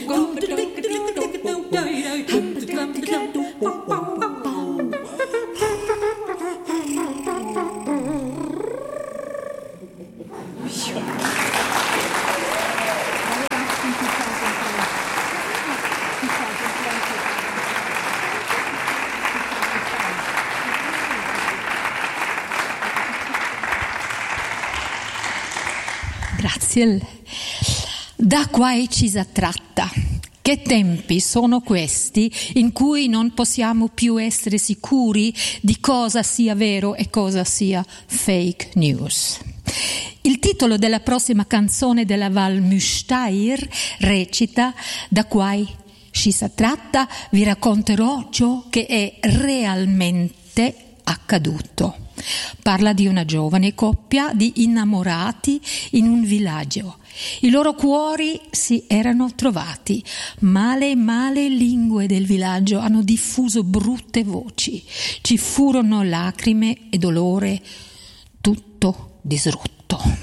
Grazie. Da quai ci si tratta. Che tempi sono questi in cui non possiamo più essere sicuri di cosa sia vero e cosa sia fake news. Il titolo della prossima canzone della Val Müstair recita: da quai ci si tratta, vi racconterò ciò che è realmente accaduto. Parla di una giovane coppia di innamorati in un villaggio. I loro cuori si erano trovati. Male lingue del villaggio hanno diffuso brutte voci. Ci furono lacrime e dolore, tutto disrotto.